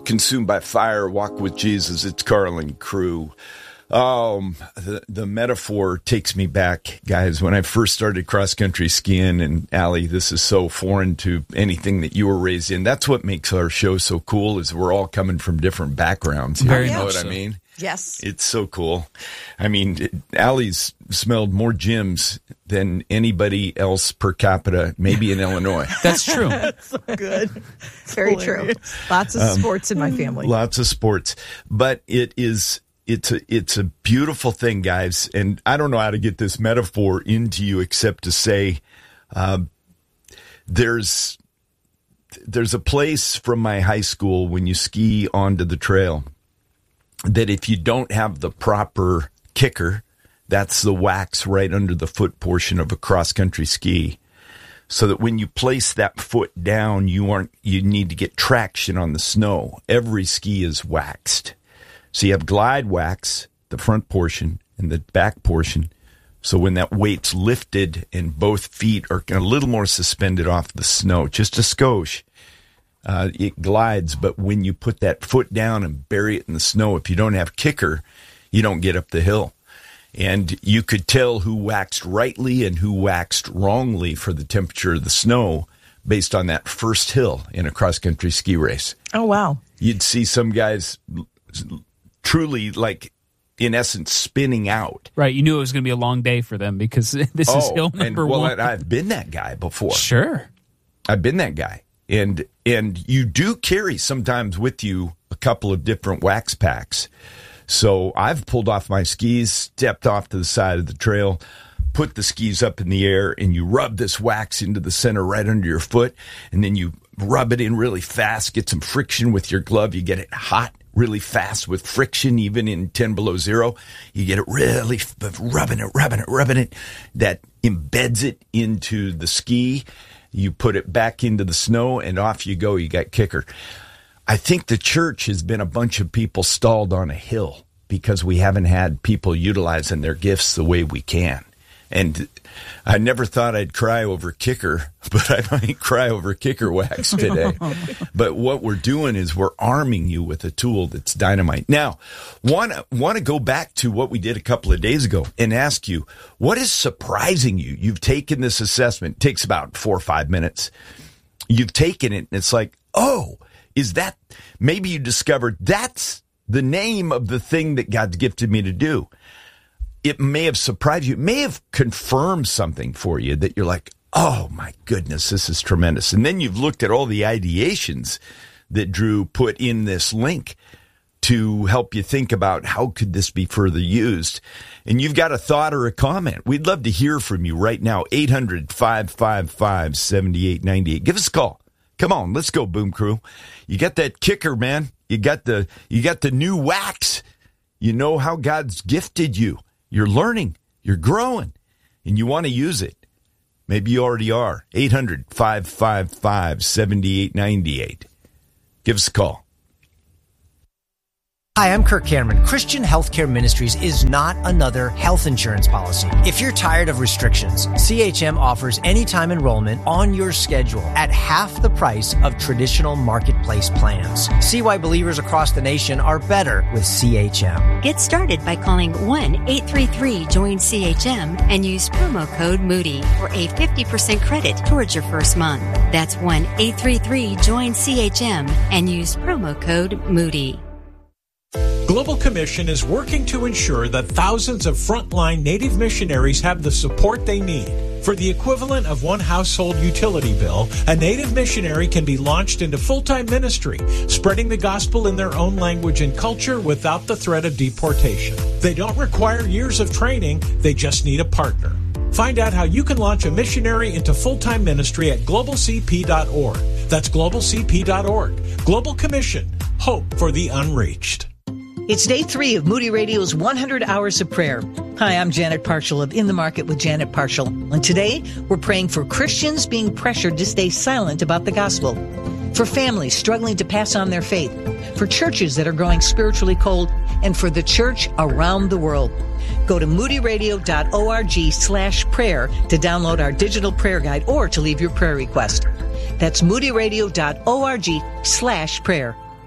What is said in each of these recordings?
Consumed by Fire, Walk with Jesus. It's Carlin Crew. The metaphor takes me back, guys, when I first started cross-country skiing, and Allie, this is so foreign to anything that you were raised in. That's what makes our show so cool, is we're all coming from different backgrounds. You know what I mean? Yes. It's so cool. I mean, Allie's smelled more gyms than anybody else per capita, maybe in Illinois. That's true. That's so good. Very true. Lots of sports in my family. Lots of sports. But it's a beautiful thing, guys. And I don't know how to get this metaphor into you except to say there's a place from my high school when you ski onto the trail that if you don't have the proper kicker, that's the wax right under the foot portion of a cross-country ski, so that when you place that foot down, you need to get traction on the snow. Every ski is waxed. So you have glide wax, the front portion, and the back portion. So when that weight's lifted and both feet are a little more suspended off the snow, just a skosh, it glides. But when you put that foot down and bury it in the snow, if you don't have kicker, you don't get up the hill. And you could tell who waxed rightly and who waxed wrongly for the temperature of the snow based on that first hill in a cross-country ski race. Oh, wow. You'd see some guys truly, like, in essence, spinning out. Right. You knew it was going to be a long day for them because this is hill number one. Well, I've been that guy before. Sure. I've been that guy. And you do carry sometimes with you a couple of different wax packs. So I've pulled off my skis, stepped off to the side of the trail, put the skis up in the air, and you rub this wax into the center right under your foot, and then you rub it in really fast, get some friction with your glove. You get it hot really fast with friction, even in 10 below zero. You get it really rubbing it. That embeds it into the ski. You put it back into the snow, and off you go. You got kicker. I think the church has been a bunch of people stalled on a hill because we haven't had people utilizing their gifts the way we can. And I never thought I'd cry over kicker, but I might cry over kicker wax today. But what we're doing is we're arming you with a tool that's dynamite. Now, want to go back to what we did a couple of days ago and ask you, what is surprising you? You've taken this assessment. It takes about 4 or 5 minutes. You've taken it, and it's like, oh, is that, maybe you discovered that's the name of the thing that God's gifted me to do. It may have surprised you. It may have confirmed something for you that you're like, oh my goodness, this is tremendous. And then you've looked at all the ideations that Drew put in this link to help you think about how could this be further used. And you've got a thought or a comment. We'd love to hear from you right now. 800-555-7898. Give us a call. Come on, let's go, Boom Crew. You got that kicker, man. You got the new wax. You know how God's gifted you. You're learning. You're growing. And you want to use it. Maybe you already are. 800-555-7898. Give us a call. Hi, I'm Kirk Cameron. Christian Healthcare Ministries is not another health insurance policy. If you're tired of restrictions, CHM offers anytime enrollment on your schedule at half the price of traditional marketplace plans. See why believers across the nation are better with CHM. Get started by calling 1-833-JOIN-CHM and use promo code Moody for a 50% credit towards your first month. That's 1-833-JOIN-CHM and use promo code Moody. Global Commission is working to ensure that thousands of frontline Native missionaries have the support they need. For the equivalent of one household utility bill, a Native missionary can be launched into full-time ministry, spreading the gospel in their own language and culture without the threat of deportation. They don't require years of training, they just need a partner. Find out how you can launch a missionary into full-time ministry at globalcp.org. That's globalcp.org. Global Commission. Hope for the unreached. It's day 3 of Moody Radio's 100 Hours of Prayer. Hi, I'm Janet Parshall of In the Market with Janet Parshall. And today, we're praying for Christians being pressured to stay silent about the gospel, for families struggling to pass on their faith, for churches that are growing spiritually cold, and for the church around the world. Go to moodyradio.org/prayer to download our digital prayer guide or to leave your prayer request. That's moodyradio.org/prayer.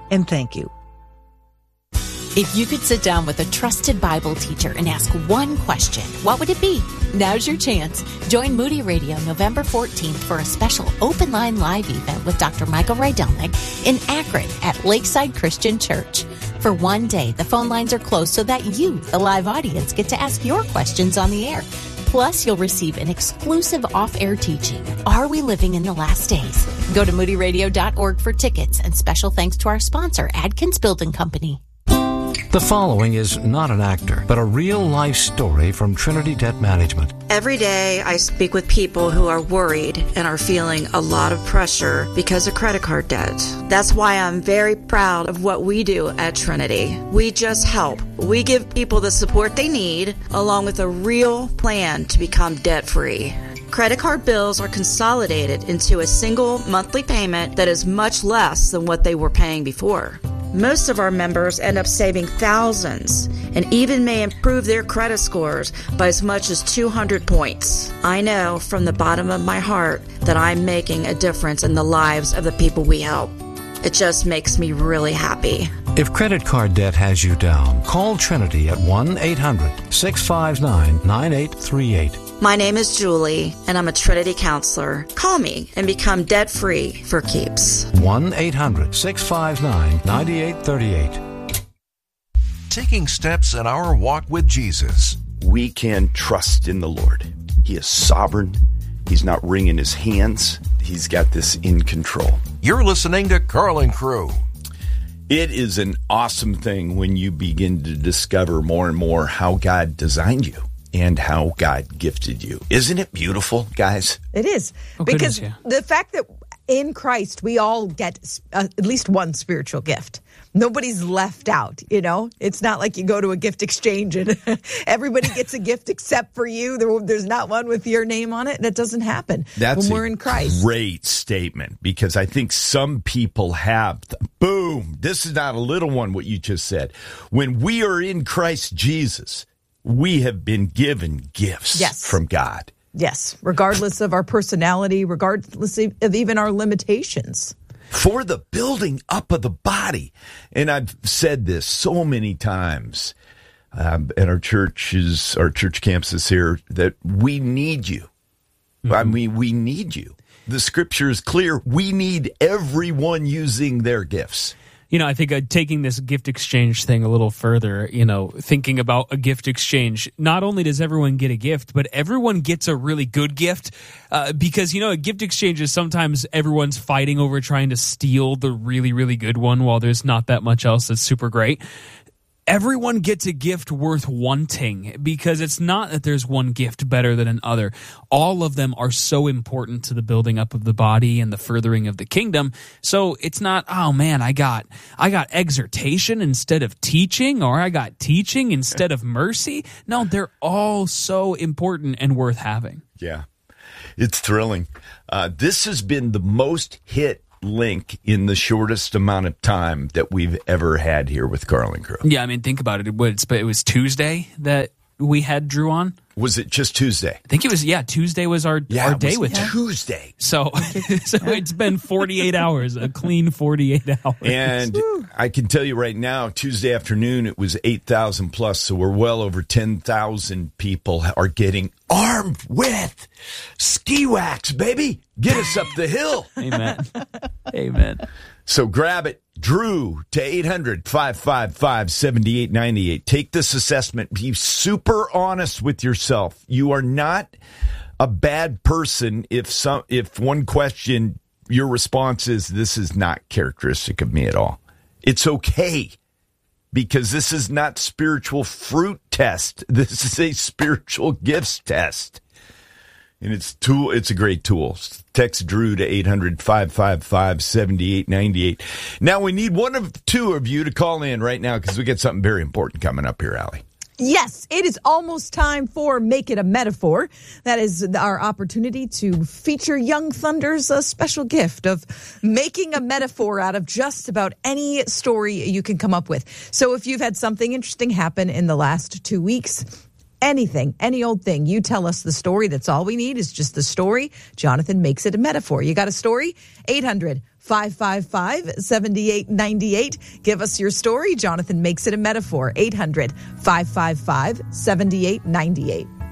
and thank you. If you could sit down with a trusted Bible teacher and ask one question, what would it be? Now's your chance. Join Moody Radio November 14th for a special open line live event with Dr. Michael Rydelnik in Akron at Lakeside Christian Church. For one day, the phone lines are closed so that you, the live audience, get to ask your questions on the air. Plus, you'll receive an exclusive off-air teaching, Are We Living in the Last Days? Go to moodyradio.org for tickets, and special thanks to our sponsor, Adkins Building Company. The following is not an actor, but a real-life story from Trinity Debt Management. Every day I speak with people who are worried and are feeling a lot of pressure because of credit card debt. That's why I'm very proud of what we do at Trinity. We just help. We give people the support they need, along with a real plan to become debt-free. Credit card bills are consolidated into a single monthly payment that is much less than what they were paying before. Most of our members end up saving thousands and even may improve their credit scores by as much as 200 points. I know from the bottom of my heart that I'm making a difference in the lives of the people we help. It just makes me really happy. If credit card debt has you down, call Trinity at 1-800-659-9838. My name is Julie, and I'm a Trinity counselor. Call me and become debt-free for keeps. 1-800-659-9838. Taking steps in our walk with Jesus. We can trust in the Lord. He is sovereign. He's not wringing his hands. He's got this in control. You're listening to Carlin Crew. It is an awesome thing when you begin to discover more and more how God designed you and how God gifted you. Isn't it beautiful, guys? It is. Because the fact that in Christ we all get at least one spiritual gift. Nobody's left out, you know? It's not like you go to a gift exchange and everybody gets a gift except for you. There's not one with your name on it. That doesn't happen when we're in Christ. That's a great statement, because I think some people have, boom, this is not a little one, what you just said. When we are in Christ Jesus, we have been given gifts from God. Yes, regardless of our personality, regardless of even our limitations. For the building up of the body. And I've said this so many times at our church campuses here, that we need you. Mm-hmm. I mean, we need you. The scripture is clear. We need everyone using their gifts. You know, I think taking this gift exchange thing a little further, you know, thinking about a gift exchange, not only does everyone get a gift, but everyone gets a really good gift because, you know, a gift exchange is sometimes everyone's fighting over trying to steal the really, really good one while there's not that much else that's super great. Everyone gets a gift worth wanting, because it's not that there's one gift better than another. All of them are so important to the building up of the body and the furthering of the kingdom. So it's not, oh man, I got exhortation instead of teaching, or I got teaching instead of mercy. No, they're all so important and worth having. Yeah, it's thrilling. This has been the most hit link in the shortest amount of time that we've ever had here with Carlin Crew. Yeah, I mean, think about it. It was Tuesday that we had Drew on. Was it just Tuesday? I think it was, Tuesday was our day with him. Tuesday. So it's been 48 hours, a clean 48 hours. And I can tell you right now, Tuesday afternoon, it was 8,000 plus. So we're well over 10,000 people are getting armed with ski wax, baby. Get us up the hill. Amen. Amen. So grab it. Drew to 800-555-7898. Take this assessment. Be super honest with yourself. You are not a bad person if one question your response is, this is not characteristic of me at all. It's okay, because this is not spiritual fruit test. This is a spiritual gifts test. And it's a great tool. Text Drew to 800-555-7898. Now, we need one of two of you to call in right now, because we got something very important coming up here, Allie. Yes, it is almost time for Make It a Metaphor. That is our opportunity to feature Young Thunder's special gift of making a metaphor out of just about any story you can come up with. So if you've had something interesting happen in the last 2 weeks, anything, any old thing, you tell us the story. That's all we need, is just the story. Jonathan makes it a metaphor. You got a story? 800-555-7898. Give us your story. Jonathan makes it a metaphor. 800-555-7898.